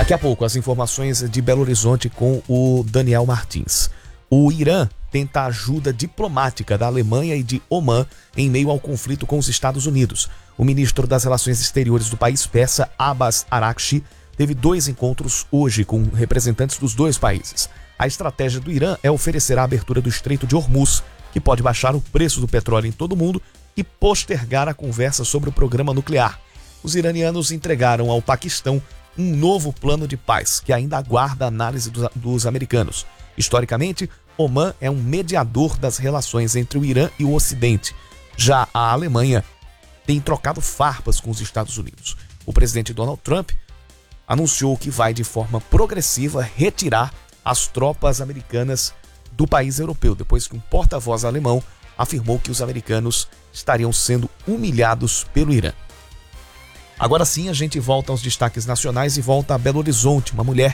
Daqui a pouco, as informações de Belo Horizonte com o Daniel Martins. O Irã tenta ajuda diplomática da Alemanha e de Omã em meio ao conflito com os Estados Unidos. O ministro das Relações Exteriores do país persa, Abbas Araghchi, teve 2 encontros hoje com representantes dos 2 países. A estratégia do Irã é oferecer a abertura do Estreito de Hormuz, que pode baixar o preço do petróleo em todo o mundo e postergar a conversa sobre o programa nuclear. Os iranianos entregaram ao Paquistão um novo plano de paz, que ainda aguarda a análise dos americanos. Historicamente, Omã é um mediador das relações entre o Irã e o Ocidente. Já a Alemanha tem trocado farpas com os Estados Unidos. O presidente Donald Trump anunciou que vai, de forma progressiva, retirar as tropas americanas do país europeu, depois que um porta-voz alemão afirmou que os americanos estariam sendo humilhados pelo Irã. Agora sim, a gente volta aos destaques nacionais e volta a Belo Horizonte. Uma mulher